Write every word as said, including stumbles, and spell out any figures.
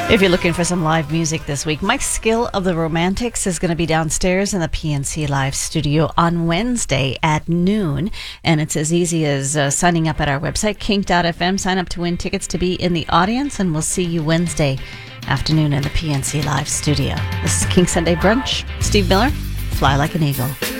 If you're looking for some live music this week, Mike Skill of the Romantics is going to be downstairs in the P N C Live studio on Wednesday at noon. And it's as easy as uh, signing up at our website, kink dot f m. Sign up to win tickets to be in the audience, and we'll see you Wednesday afternoon in the P N C Live studio. This is Kink Sunday Brunch. Steve Miller, fly like an eagle.